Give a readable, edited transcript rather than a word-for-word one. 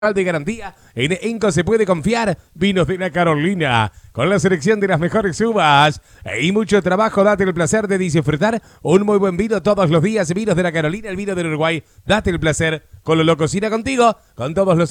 de garantía. En Enco se puede confiar. Vinos de la Carolina, con la selección de las mejores uvas y mucho trabajo. Date el placer de disfrutar un muy buen vino todos los días. Vinos de la Carolina, el vino del Uruguay. Date el placer con lo cocina contigo, con todos los